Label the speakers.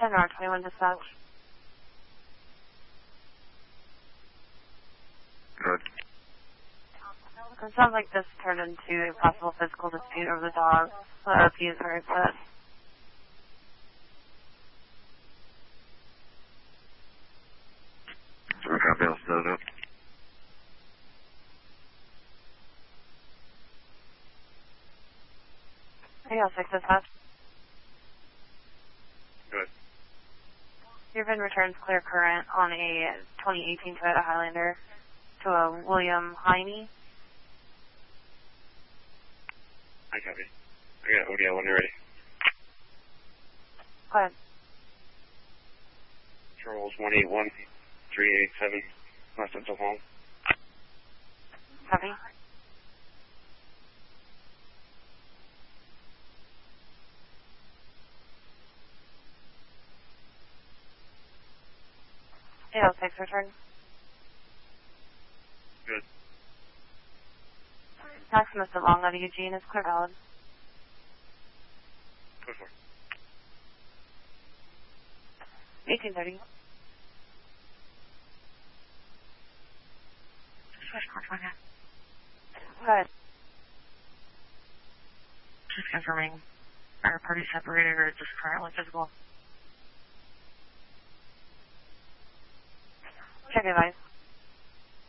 Speaker 1: 10-21 dispatch.
Speaker 2: Good.
Speaker 1: It sounds like this turned into a possible physical dispute over the dog. The RP is very upset.
Speaker 2: Copy, I'll set it up.
Speaker 1: I got 6 dispatch.
Speaker 2: Good.
Speaker 1: Your VIN returns clear current on a 2018 Toyota Highlander to a William Heine.
Speaker 2: I copy. I got ODL when you're ready.
Speaker 1: Go ahead.
Speaker 2: Charles 181387, West Central Home.
Speaker 1: Copy. Yeah, 6 return.
Speaker 2: Good.
Speaker 1: Maximus at Long out of Eugene is clear valid.
Speaker 2: Go for it.
Speaker 1: 1830. Go ahead.
Speaker 3: Just confirming. Are parties separated or just currently physical?
Speaker 1: Check advice.